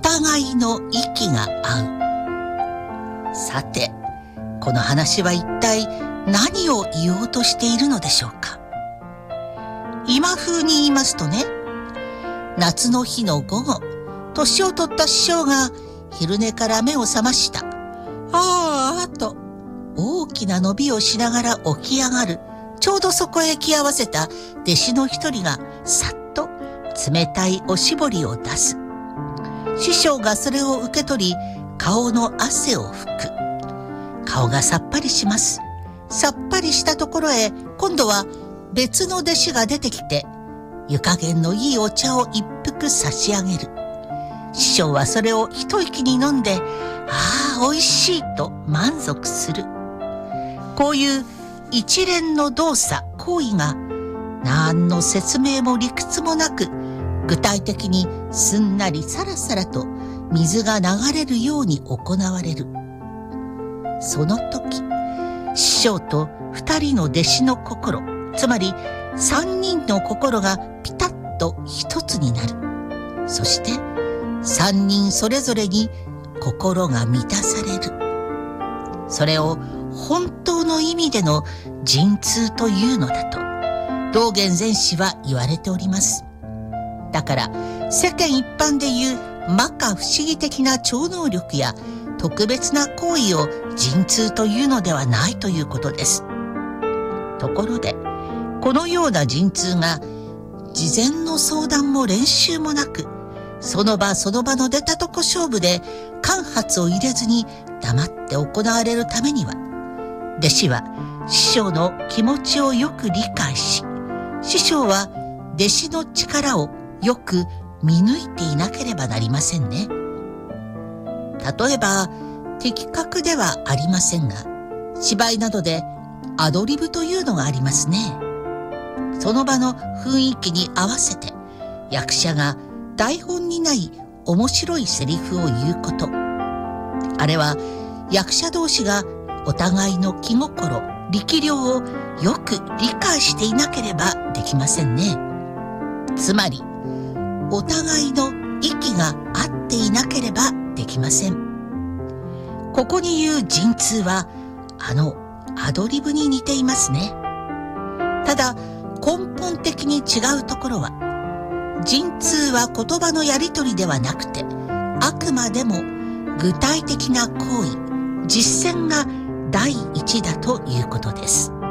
互いの息が合う。さて、この話は一体何を言おうとしているのでしょうか。今風に言いますとね、夏の日の午後、年を取った師匠が昼寝から目を覚ました。あーと大きな伸びをしながら起き上がる。ちょうどそこへ来合わせた弟子の一人がさっと冷たいおしぼりを出す。師匠がそれを受け取り、顔の汗を拭く。顔がさっぱりします。さっぱりしたところへ今度は別の弟子が出てきて、湯加減のいいお茶を一服差し上げる。師匠はそれを一息に飲んで、ああ、おいしいと満足する。こういう一連の動作、行為が何の説明も理屈もなく、具体的にすんなりさらさらと水が流れるように行われる。その時、師匠と二人の弟子の心、つまり三人の心がピタッと一つになる。そして三人それぞれに心が満たされる。それを本当の意味での神通というのだと道元禅師は言われております。だから世間一般でいう摩訶不思議的な超能力や特別な行為を神通というのではないということです。ところでこのような神通が事前の相談も練習もなく、その場その場の出たとこ勝負で間髪を入れずに黙って行われるためには、弟子は師匠の気持ちをよく理解し、師匠は弟子の力をよく見抜いていなければなりませんね。例えば的確ではありませんが、芝居などでアドリブというのがありますね。その場の雰囲気に合わせて役者が台本にない面白いセリフを言うこと。あれは役者同士がお互いの気心、力量をよく理解していなければできませんね。つまりお互いの息が合っていなければできません。ここに言う神通はアドリブに似ていますね。ただ根本的に違うところは、神通は言葉のやり取りではなくて、あくまでも具体的な行為、実践が第一だということです。